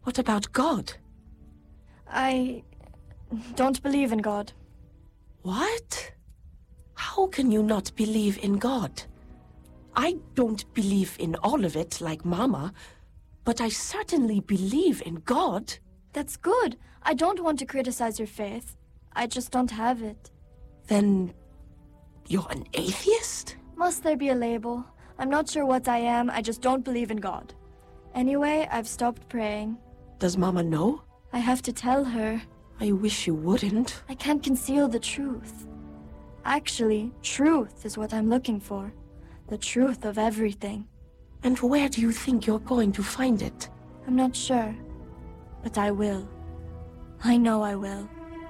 What about God? I don't believe in God. What? How can you not believe in God? I don't believe in all of it like Mama, but I certainly believe in God. That's good. I don't want to criticize your faith. I just don't have it. Then you're an atheist? Must there be a label? I'm not sure what I am, I just don't believe in God. Anyway, I've stopped praying. Does Mama know? I have to tell her. I wish you wouldn't. I can't conceal the truth. Actually, truth is what I'm looking for. The truth of everything. And where do you think you're going to find it? I'm not sure, but I will. I know I will.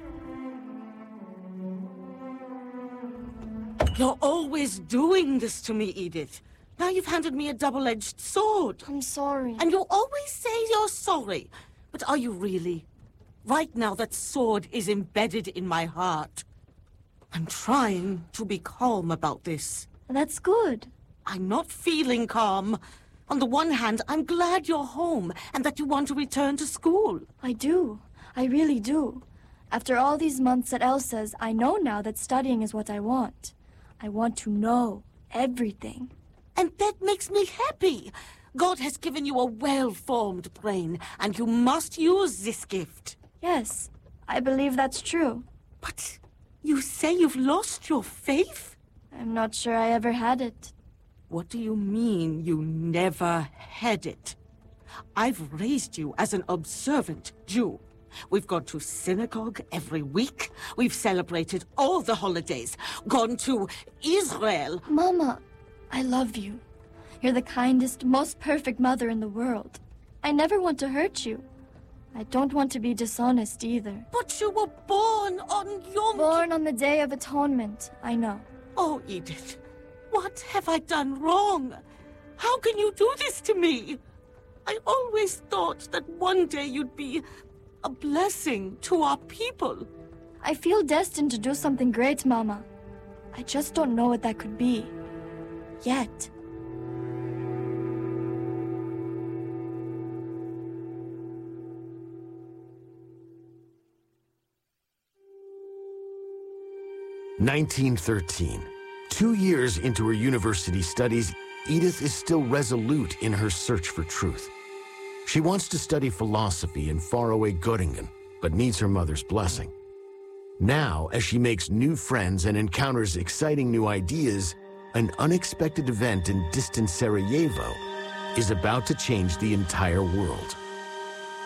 You're always doing this to me, Edith. Now you've handed me a double-edged sword. I'm sorry. And you always say you're sorry. But are you really? Right now, that sword is embedded in my heart. I'm trying to be calm about this. That's good. I'm not feeling calm. On the one hand, I'm glad you're home and that you want to return to school. I do. I really do. After all these months at Elsa's, I know now that studying is what I want. I want to know everything. And that makes me happy. God has given you a well-formed brain, and you must use this gift. Yes, I believe that's true. But you say you've lost your faith? I'm not sure I ever had it. What do you mean you never had it? I've raised you as an observant Jew. We've gone to synagogue every week. We've celebrated all the holidays. Gone to Israel. Mama, I love you. You're the kindest, most perfect mother in the world. I never want to hurt you. I don't want to be dishonest either. But you were born on Yom Kippur. Born on the Day of Atonement, I know. Oh, Edith, what have I done wrong? How can you do this to me? I always thought that one day you'd be a blessing to our people. I feel destined to do something great, Mama. I just don't know what that could be. Yet. (1913). 2 years into her university studies, Edith is still resolute in her search for truth. She wants to study philosophy in faraway Göttingen, but needs her mother's blessing. Now, as she makes new friends and encounters exciting new ideas, an unexpected event in distant Sarajevo is about to change the entire world.